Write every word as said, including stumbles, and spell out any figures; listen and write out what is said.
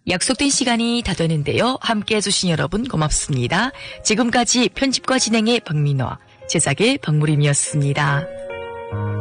약속된 시간이 다 되는데요. 함께 해주신 여러분 고맙습니다. 지금까지 편집과 진행의 박민호, 제작의 박무림이었습니다.